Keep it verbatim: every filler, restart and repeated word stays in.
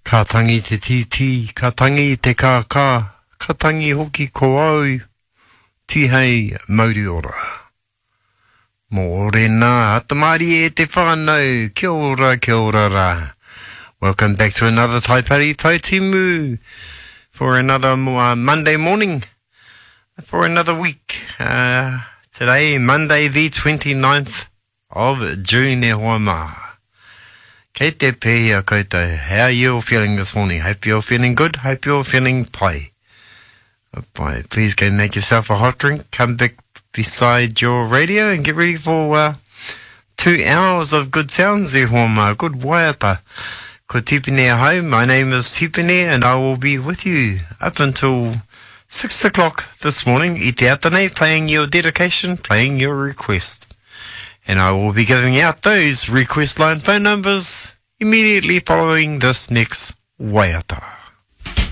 Ka tangi te titi, ka tangi te kākā, ka tangi hoki ko au, tihei mauri ora. Mō ore nā, atamari e te whānau, kia ora, kia ora rā. Welcome back to another Taipari Tautimu for another uh, Monday morning, for another week. Uh, today, Monday the twenty-ninth of June e hoa mā. Kei te pēhia koutou. How are you all feeling this morning? Hope you're feeling good. Hope you're feeling pai. Pai. Please go make yourself a hot drink. Come back beside your radio and get ready for uh, two hours of good sounds e hoa mā. Good waiata. Ko Tipene ahau. My name is Tipene and I will be with you up until six o'clock this morning. I te atanei, playing your dedication, playing your request. And I will be giving out those request line phone numbers immediately following this next waiata.